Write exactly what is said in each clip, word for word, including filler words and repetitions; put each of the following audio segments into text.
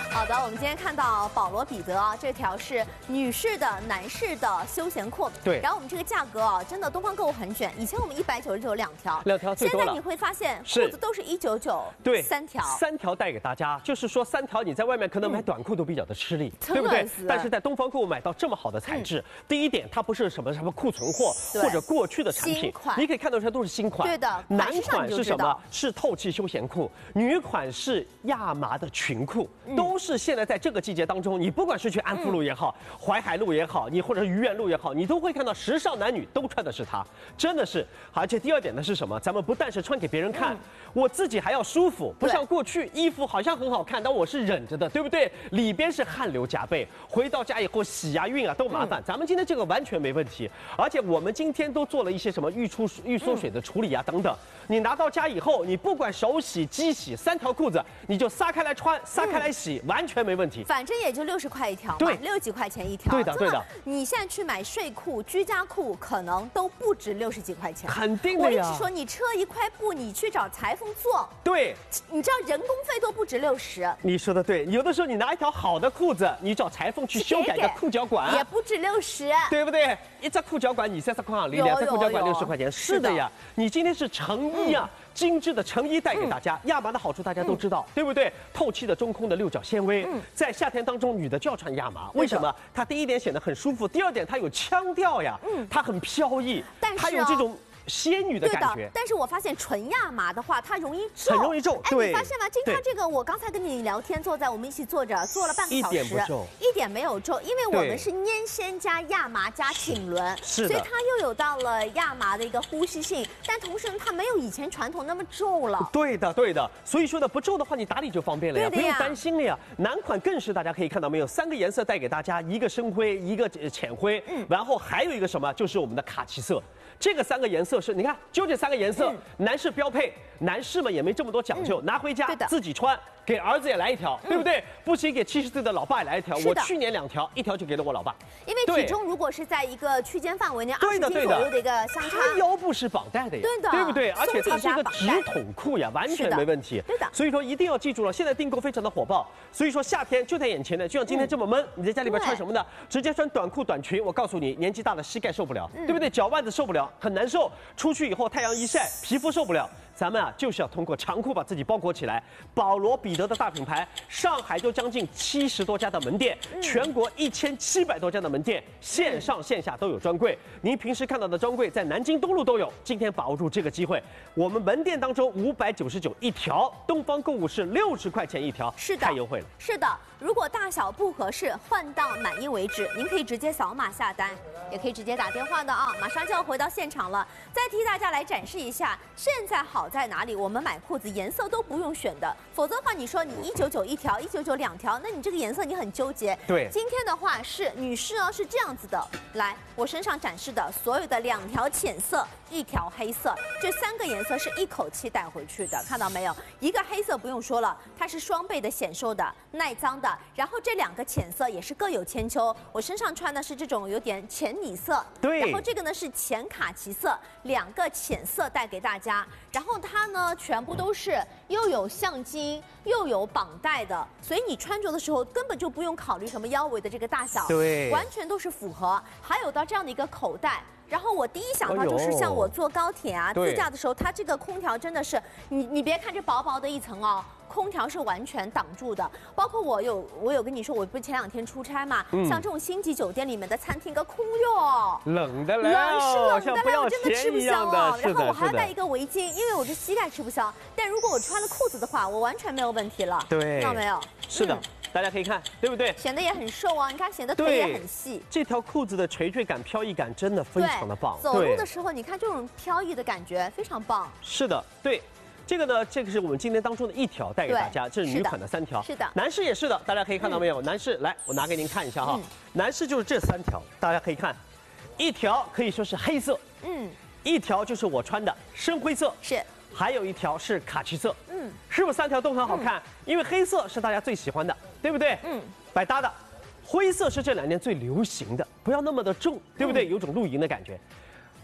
好的，我们今天看到保罗彼得啊，这条是女士的、男士的休闲裤。 对。 然后我们这个价格啊，真的东方购物很卷。以前我们一百九十九两条， 两条最多了。 现在你会发现裤子都是一九九， 对， 三条， 三条带给大家，就是说三条你在外面可能买短裤都比较的吃力， 嗯、 对不对？但是在东方购物买到这么好的材质，嗯、第一点它不是什么什么库存货或者过去的产品，你可以看到这都是新款。 对的。 男款是什么？是透气休闲裤，女款是亚麻的裙裤，嗯、都是现在在这个季节当中，你不管是去安福路也好，嗯、淮海路也好，你或者是愚园路也好，你都会看到时尚男女都穿的是它，真的是。而且第二点呢是什么？咱们不但是穿给别人看，嗯、我自己还要舒服，不像过去衣服好像很好看，但我是忍着的，对不对？里边是汗流浃背，回到家以后洗啊熨啊都麻烦。嗯、咱们今天这个完全没问题，而且我们今天都做了一些什么预出预缩水的处理啊、嗯、等等。你拿到家以后，你不管手洗、机洗，三条裤子你就撒开来穿，撒开来洗，嗯、完全没问题。 反正也就六十块一条嘛， 对， 六几块钱一条。 对的，对的。 你现在去买睡裤、居家裤，可能都不止六十几块钱。 肯定的呀。 我一直说，你车一块布，你去找裁缝做， 对， 你知道人工费都不止六十。 你说的对，有的时候你拿一条好的裤子，你找裁缝去修改一个裤脚管， 也不止六十， 对不对？一只裤脚管你三十块，两只裤脚管六十块钱，是的呀。你今天是成衣啊。嗯精致的成衣带给大家，亚麻的好处大家都知道，嗯、对不对？透气的中空的六角纤维，嗯、在夏天当中，女的就要穿亚麻。为什么？它第一点显得很舒服，第二点它有腔调呀，嗯、它很飘逸， 但是、 它有这种仙女的感觉。 但是我发现纯亚麻的话，它容易皱， 很容易皱。 哎，你发现吗？今天这个我刚才跟你聊天，坐在我们一起坐着，坐了半个小时， 一点不皱， 一点没有皱，因为我们是粘纤加亚麻加挺纶， 是所以它又有到了亚麻的一个呼吸性，但同时呢，它没有以前传统那么皱了。 对的，对的。所以说呢，不皱的话，你打理就方便了呀， 呀不用担心了呀。男款更是大家可以看到没有，三个颜色带给大家，一个深灰，一个浅灰，嗯，然后还有一个什么，就是我们的卡其色。这个三个颜色是，你看，就这三个颜色，嗯、男士标配，男士们也没这么多讲究，嗯、拿回家自己穿，给儿子也来一条，嗯、对不对？不行，给七十岁的老爸也来一条。我去年两条，一条就给了我老爸。 因为体重如果是在一个区间范围内，二十斤左右的一个相差， 它腰部是绑带的呀， 对的， 对不对？而且它是一个直筒裤呀，完全没问题。 对的。 所以说一定要记住了，现在订购非常的火爆，所以说夏天就在眼前呢，就像今天这么闷，你在家里边穿什么呢？直接穿短裤短裙，我告诉你，年纪大了膝盖受不了，对不对？脚腕子受不了，很难受。出去以后太阳一晒，皮肤受不了。咱们啊就是要通过长裤把自己包裹起来。保罗彼得的大品牌，上海就将近七十多家的门店，嗯、全国一千七百多家的门店，线上线下都有专柜。您平时看到的专柜在南京东路都有。今天把握住这个机会，我们门店当中五百九十九一条，东方购物是六十块钱一条， 是的， 太优惠了。 是的，如果大小不合适，换到满意为止。您可以直接扫码下单，也可以直接打电话的啊。马上就要回到现场了，再替大家来展示一下，现在好在哪里？我们买裤子颜色都不用选的，否则的话，你说你一九九一条，一九九两条，那你这个颜色你很纠结。 对， 今天的话是女士哦，是这样子的。来，我身上展示的所有的两条浅色，一条黑色，这三个颜色是一口气带回去的，看到没有？一个黑色不用说了，它是双倍的显瘦的、耐脏的。然后这两个浅色也是各有千秋，我身上穿的是这种有点浅米色， 对。 然后这个呢是浅卡其色，两个浅色带给大家。然后它呢全部都是又有橡筋又有绑带的，所以你穿着的时候根本就不用考虑什么腰围的这个大小， 对， 完全都是符合。还有到这样的一个口袋。然后我第一想到就是像我坐高铁啊、自驾的时候，它这个空调真的是，你你别看这薄薄的一层哦，空调是完全挡住的。包括我有我有跟你说，我不是前两天出差嘛，嗯、像这种星级酒店里面的餐厅个空哟， 冷的嘞， 冷是冷的嘞，我真的吃不消哦。 然后我还要带一个围巾，因为我这膝盖吃不消。但如果我穿了裤子的话，我完全没有问题了。 对， 看到没有？ 是的。嗯，大家可以看，对不对？ 显得也很瘦啊，你看显得腿也很细。 这条裤子的垂坠感、飘逸感真的非常的棒。 走路的时候，你看这种飘逸的感觉非常棒。 是的，对。这个呢，这个是我们今天当中的一条带给大家，这是女款的三条。 是的， 男士也是的，大家可以看到没有？嗯、男士来，我拿给您看一下哈。嗯、男士就是这三条，大家可以看，一条可以说是黑色，嗯，一条就是我穿的深灰色， 是。 还有一条是卡其色，嗯，是不是三条都很好看？嗯、因为黑色是大家最喜欢的，对不对？嗯，百搭的。灰色是这两年最流行的，不要那么的重，对不对？嗯、有种露营的感觉。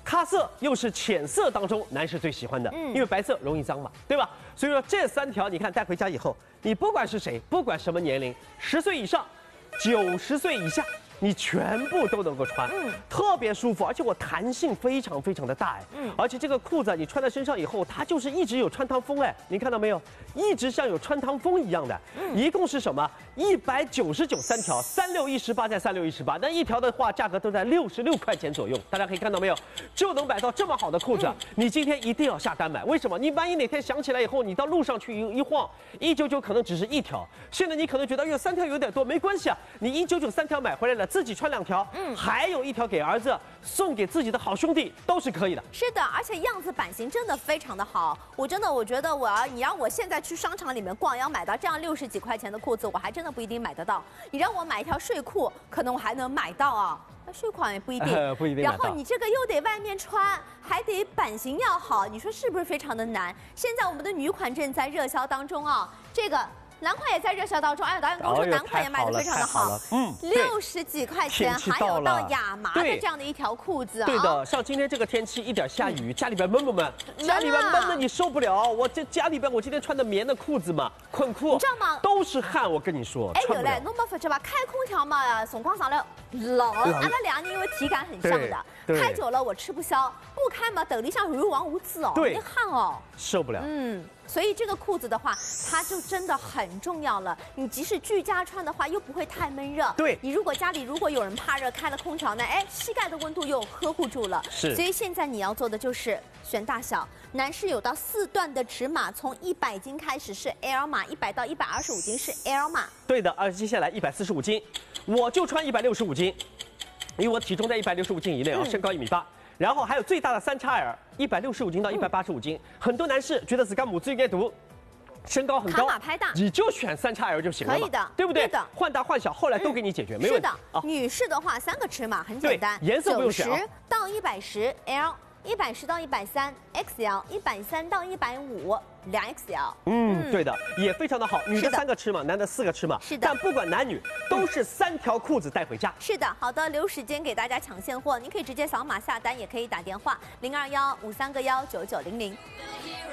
咖色又是浅色当中男士最喜欢的， 嗯因为白色容易脏嘛，对吧？所以说这三条你看带回家以后，你不管是谁，不管什么年龄，十岁以上，九十岁以下。你全部都能够穿，嗯，特别舒服，而且我弹性非常非常的大，哎，嗯，而且这个裤子你穿在身上以后，它就是一直有穿堂风，哎，你看到没有？一直像有穿堂风一样的，嗯，一共是什么？一百九十九三条，三六一十八再三六一十八，那一条的话价格都在六十六块钱左右，大家可以看到没有？就能买到这么好的裤子，嗯、你今天一定要下单买，为什么？你万一哪天想起来以后，你到路上去一一晃，一九九可能只是一条，现在你可能觉得哟三条有点多，没关系啊，你一九九三条买回来了。自己穿两条，嗯，还有一条给儿子，送给自己的好兄弟都是可以的。 是的，而且样子版型真的非常的好，我真的我觉得我要你让我现在去商场里面逛，要买到这样六十几块钱的裤子，我还真的不一定买得到。你让我买一条睡裤，可能我还能买到啊。睡裤也不一定， 呃、不一定。 然后你这个又得外面穿，还得版型要好，你说是不是非常的难？现在我们的女款正在热销当中啊，这个。男款也在热销当中，哎，导演公说男款也卖得非常的好，嗯，六十几块钱，还有到亚麻的这样的一条裤子啊。 对的，像今天这个天气，一点下雨，家里边闷不闷？家里边闷的你受不了。我这家里边，我今天穿的棉的裤子嘛，困裤， 你知道吗？ 都是汗，我跟你说。 哎，有嘞，侬没发觉吧？开空调嘛，辰光长了冷，俺们两人因为体感很像的，开久了我吃不消，不开嘛，头里向如王无字哦，你汗哦， 受不了。 嗯。所以这个裤子的话，它就真的很重要了。你即使居家穿的话，又不会太闷热。 对， 你如果家里如果有人怕热，开了空调呢，哎，膝盖的温度又呵护住了。 是。 所以现在你要做的就是选大小，男士有到四段的尺码，从一百斤开始是 L 码，一百到一百二十五斤是 L 码。 对的，而接下来一百四十五斤，我就穿一百六十五斤，因为我体重在一百六十五斤以内啊，嗯、身高一米八。然后还有最大的三 X L， 一百六十五斤到一百八十五斤，嗯、很多男士觉得自己母子应该读，身高很高， 卡码拍大， 你就选三 X L 就行了嘛， 可以的， 对不对？ 对的， 换大换小，后来都给你解决，嗯、没问题。 是的，啊、女士的话三个尺码很简单， 颜色不用选啊， 九十到一百十 L， 一百十到一百三 X L， 一百三到一百五。两 X L， 嗯，对的，也非常的好。女的三个尺码，男的四个尺码， 是的。 但不管男女，都是三条裤子带回家。 是的，好的，留时间给大家抢现货，您可以直接扫码下单，也可以打电话零二幺五三个幺九九零零。